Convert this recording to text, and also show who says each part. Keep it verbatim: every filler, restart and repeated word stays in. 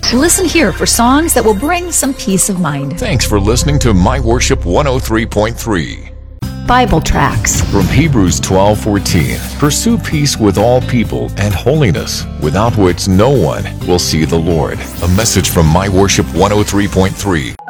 Speaker 1: Listen here for songs that will bring some peace of mind.
Speaker 2: Thanks for listening to My Worship one oh three point three.
Speaker 1: Bible tracts
Speaker 2: From Hebrews twelve fourteen, pursue peace with all people and holiness, without which no one will see the Lord. A message from My Worship one oh three point three.